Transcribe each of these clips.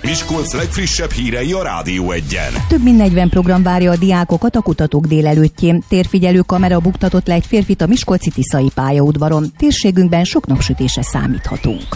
Miskolc legfrissebb hírei a Rádió Egyen. Több mint 40 program várja a diákokat a kutatók délelőttjén. Térfigyelő kamera buktatott le egy férfit a miskolci Tiszai pályaudvaron. Térségünkben sok napsütésre számíthatunk.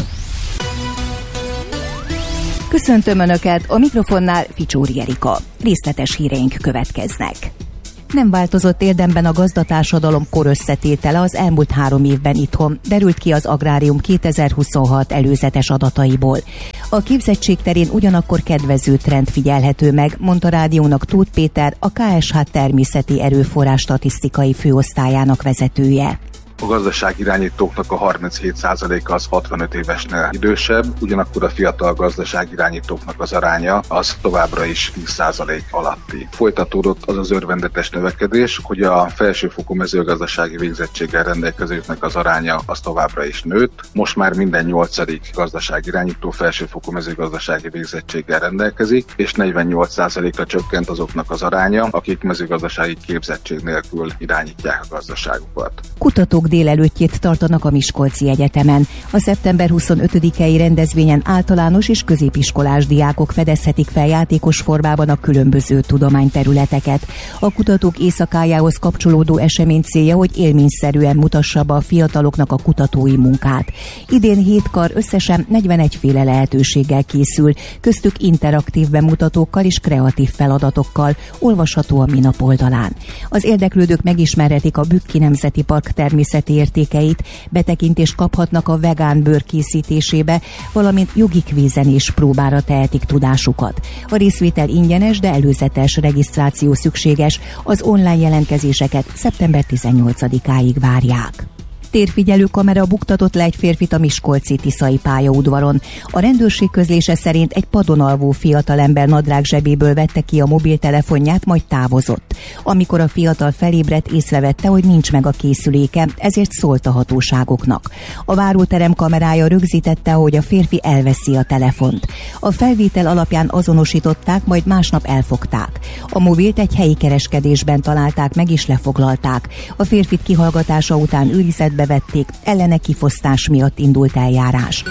Köszöntöm Önöket, a mikrofonnál Ficsóri Erika. Részletes híreink következnek. Nem változott érdemben a gazdatársadalom korösszetétele az elmúlt 3 évben itthon, derült ki az Agrárium 2026 előzetes adataiból. A képzettség terén ugyanakkor kedvező trend figyelhető meg, mondta rádiónak Tóth Péter, a KSH természeti erőforrás statisztikai főosztályának vezetője. A gazdaságirányítóknak a 37%-a az 65 évesnél idősebb, ugyanakkor a fiatal gazdaságirányítóknak az aránya az továbbra is 10% alatti. Folytatódott az az örvendetes növekedés, hogy a felsőfokú mezőgazdasági végzettséggel rendelkezőknek az aránya az továbbra is nőtt. Most már minden 8. gazdaságirányító felsőfokú mezőgazdasági végzettséggel rendelkezik, és 48%-ra csökkent azoknak az aránya, akik mezőgazdasági képzettség nélkül irányítják a gazdaságukat. Kutatók délelőttjét tartanak a Miskolci Egyetemen. A szeptember 25-i rendezvényen általános és középiskolás diákok fedezhetik fel játékos formában a különböző tudományterületeket. A kutatók éjszakájához kapcsolódó esemény célja, hogy élményszerűen mutassa be a fiataloknak a kutatói munkát. Idén 7 kar összesen 41 féle lehetőséggel készül, köztük interaktív bemutatókkal és kreatív feladatokkal, olvasható a Minap oldalán. Az érdeklődők megismerhetik a Bükki Nemzeti Park természeti értékeit, betekintést kaphatnak a vegán bőr készítésébe, valamint jogi kvízen is próbára tehetik tudásukat. A részvétel ingyenes, de előzetes regisztráció szükséges, az online jelentkezéseket szeptember 18-áig várják. Térfigyelő kamera buktatott le egy férfit a miskolci Tiszai pályaudvaron. A rendőrség közlése szerint egy padon alvó fiatalember nadrág zsebéből vette ki a mobiltelefonját, majd távozott. Amikor a fiatal felébredt, észrevette, hogy nincs meg a készüléke, ezért szólt a hatóságoknak. A váróterem kamerája rögzítette, hogy a férfi elveszi a telefont. A felvétel alapján azonosították, majd másnap elfogták. A mobilt egy helyi kereskedésben találták meg és lefoglalták. A férfit kihallgatása után őrizetbe vették, ellene kifosztás miatt indult eljárás.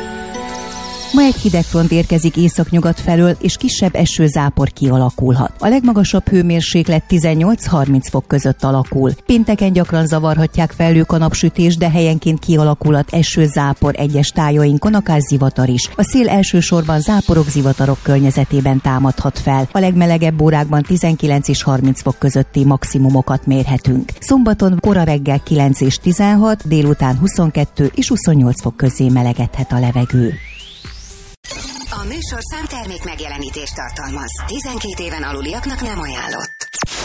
Ma egy hidegfront érkezik északnyugat felől, és kisebb esőzápor kialakulhat. A legmagasabb hőmérséklet 18-30 fok között alakul. Pénteken gyakran zavarhatják felők a napsütés, de helyenként kialakulhat esőzápor egyes tájainkon, akár zivatar is. A szél elsősorban záporok, zivatarok környezetében támadhat fel. A legmelegebb órákban 19 és 30 fok közötti maximumokat mérhetünk. Szombaton kora reggel 9 és 16, délután 22 és 28 fok közé melegedhet a levegő. A műsorszám termék megjelenítést tartalmaz. 12 éven aluliaknak nem ajánlott.